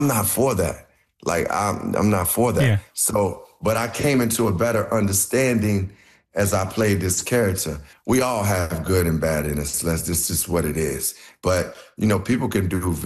not for that. Like, I'm not for that. Yeah. So, but I came into a better understanding as I played this character. We all have good and bad in us. This is just what it is. But, people can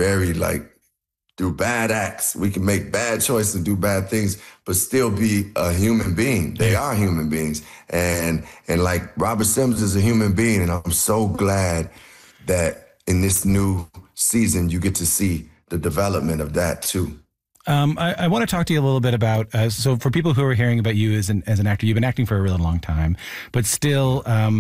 do bad acts. We can make bad choices and do bad things, but still be a human being. They are human beings. And like Robert Sims is a human being. And I'm so glad that in this new season, you get to see the development of that too. I want to talk to you a little bit about, so for people who are hearing about you as an actor, you've been acting for a really long time, but still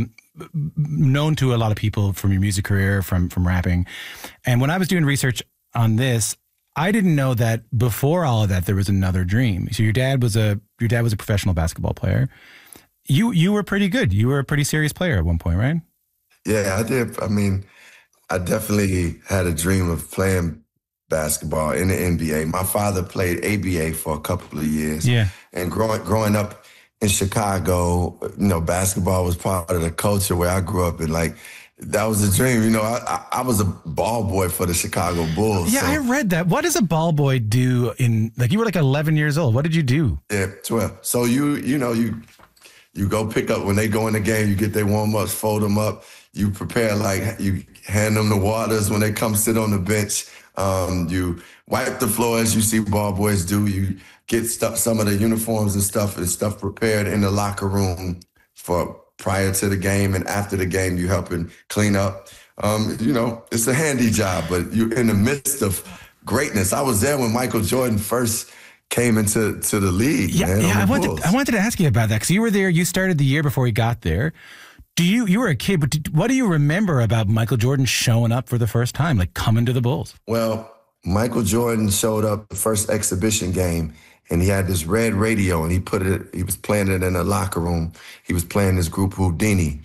known to a lot of people from your music career, from rapping. And when I was doing research on this, I didn't know that before all of that, there was another dream. So your dad was a professional basketball player. You were pretty good. You were a pretty serious player at one point, right? Yeah, I did. I mean, I definitely had a dream of playing basketball in the NBA. My father played ABA for a couple of years. Yeah. And growing up in Chicago, basketball was part of the culture where I grew up, and that was a dream. I was a ball boy for the Chicago Bulls. Yeah, so. I read that. What does a ball boy do you were 11 years old. What did you do? Yeah, 12. So you go pick up when they go in the game, you get their warm-ups, fold them up, you prepare, you hand them the waters when they come sit on the bench. You wipe the floor as you see ball boys do. You get some of the uniforms and stuff prepared in the locker room for prior to the game, and after the game, you helping clean up. It's a handy job, but you're in the midst of greatness. I was there when Michael Jordan first came into the league. I wanted to ask you about that because you were there. You started the year before he got there. You were a kid, but what do you remember about Michael Jordan showing up for the first time, coming to the Bulls? Well, Michael Jordan showed up the first exhibition game, and he had this red radio, and he was playing it in the locker room. He was playing this group Houdini,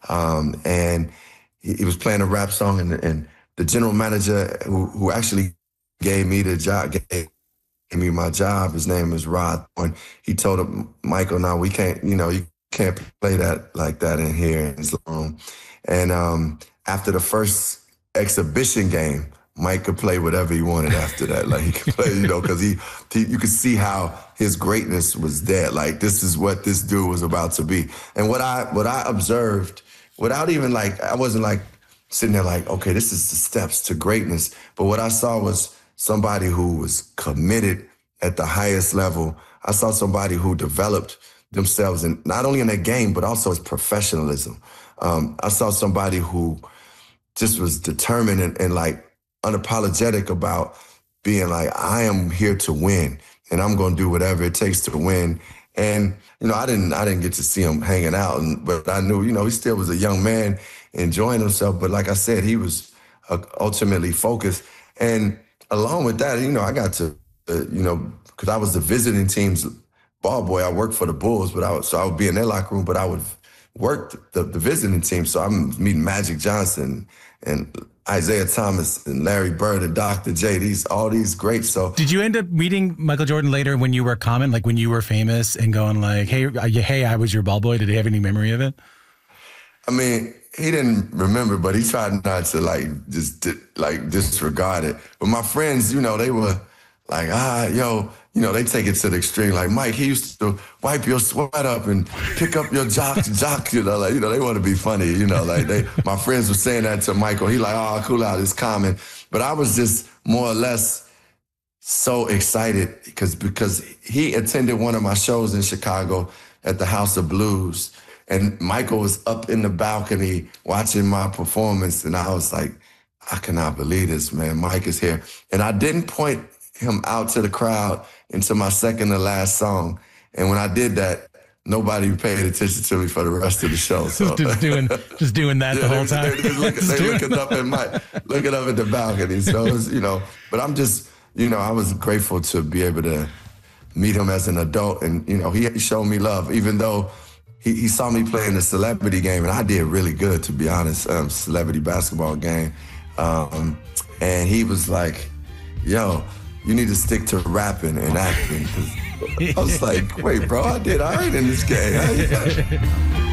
and he was playing a rap song, and the general manager who actually gave me the job, gave me my job, his name is Rod Thorne. He told him, Michael, no, we can't, you can't play that like that in here in his room. And after the first exhibition game, Mike could play whatever he wanted after that. He could play, because you could see how his greatness was there. This is what this dude was about to be. And what I observed, without even I wasn't sitting there okay, this is the steps to greatness. But what I saw was somebody who was committed at the highest level. I saw somebody who developed themselves, and not only in their game, but also his professionalism. I saw somebody who just was determined and unapologetic about being I am here to win, and I'm going to do whatever it takes to win. And, I didn't get to see him hanging out, but I knew, he still was a young man enjoying himself. But like I said, he was ultimately focused. And along with that, I got to, because I was the visiting team's ball boy. I worked for the Bulls, but I would be in their locker room, but I would work the visiting team. So I'm meeting Magic Johnson and Isaiah Thomas and Larry Bird and Dr. J, all these greats. So did you end up meeting Michael Jordan later when you were common, when you were famous and going hey, I was your ball boy? Did he have any memory of it? I mean, he didn't remember, but he tried not to just disregard it. But my friends, they were they take it to the extreme. Mike, he used to wipe your sweat up and pick up your jock, they want to be funny, my friends were saying that to Michael. He oh, cool out, it's common. But I was just more or less so excited because he attended one of my shows in Chicago at the House of Blues, and Michael was up in the balcony watching my performance, and I was I cannot believe this, man. Mike is here. And I didn't point him out to the crowd into my second to last song. And when I did that, nobody paid attention to me for the rest of the show. So just doing that the whole time. They looking up at the balcony. So it was, but I'm just, I was grateful to be able to meet him as an adult. And, he showed me love, even though he saw me playing the celebrity game, and I did really good, to be honest, celebrity basketball game. And he was like, yo, you need to stick to rapping and acting. I was wait, bro, I did all right in this game.